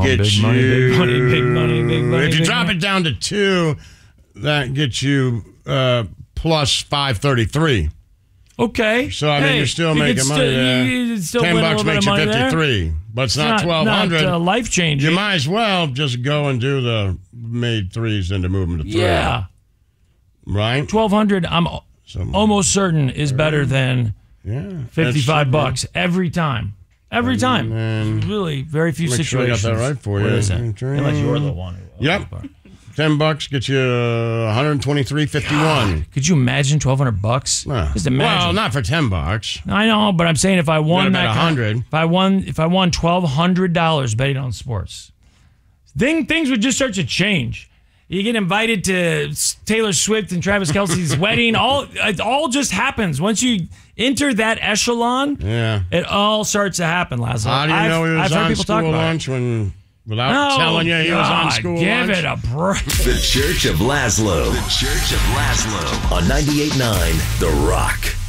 gets big money, big money, big money, big money. If you big drop money. it down to 2, that gets you plus 533. Okay. So I mean, you're still making money there. You still $10 win a little bit makes of you money there. 53, but it's not 1,200. Not life changing. You might as well just go and do the made threes into movement to 3. Yeah. Right? 1,200. I'm almost certain is better than $55 every time. Every time. Really, very few make situations. Sure I got that right for you. What is it? Unless you're the one. Yep. $10 gets you 123.51. Could you imagine $1,200? Just imagine. Well, not for $10. I know, but I'm saying if I won that, 100. if I won $1,200 betting on sports, then things would just start to change. You get invited to Taylor Swift and Travis Kelce's wedding. It all just happens once you enter that echelon. Yeah, it all starts to happen, Laszlo. How do you know he was I've heard on people school talk about lunch without telling you he was on school give lunch? Give it a break. The Church of Laszlo. The Church of Laszlo on 98.9 The Rock.